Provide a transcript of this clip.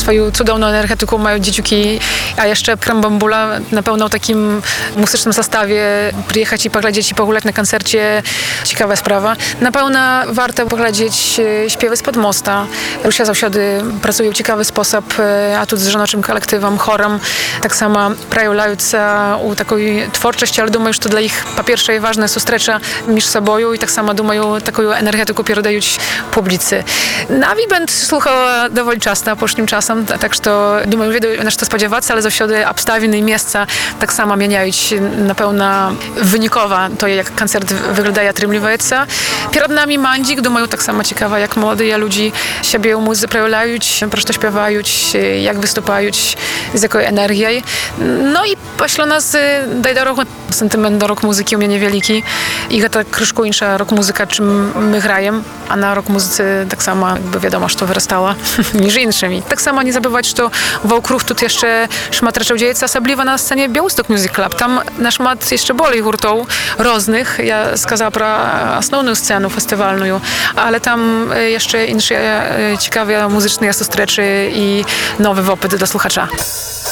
swoją cudowną energetyką mają dzieciuki, a jeszcze Krambambula na pełno takim muzycznym zestawie przyjechać i poglądać i pogulać na koncercie. Ciekawa sprawa. Na pewno warto poglądać śpiewy spod mosta. Rusia zawsze pracuje w ciekawy sposób, a tu z żonaczym kolektywem, chorem. Tak samo prajulająca u takiej twórczości, ale думаю, że dla ich po pierwsze ważne zustrecza między sobą i tak samo думаю, taką energetykę передають publicy. Nawi będę słuchała dowoli często, poprzednim czasem, tak że думаю, wiedzą na co spodziewać, ale zawsze obstawiny i miejsca tak samo zmieniają na pewno wynikowo to, jak koncert wygląda i отрымливается. Przed nami Mandzik, думаю, tak samo ciekawa, jak młodzi ludzie siebie u muzyki przejawiają, prosto śpiewają, jak występują, z jaką energią. No i pośle nas daj do roku, sentyment do rock muzyki u mnie niewielki i to troszkę insza rock muzyka, czym my grajemy, a na rock muzyce tak samo jakby wiadomo, że to wyrastała niż innymi. Tak samo nie zabywać, że wokół tu jeszcze szmat raczej dzieje, особливо na scenie Białystok Music Club. Tam na szmat jeszcze bolej hurtów różnych. Ja skazała pro основną scenę festiwalną, ale tam jeszcze inne ciekawe muzyczne zustreczy i nowy opyt dla słuchacza.